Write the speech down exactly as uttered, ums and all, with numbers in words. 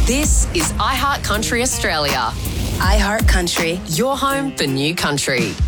This is iHeart Country Australia. iHeart Country. Your home for new country.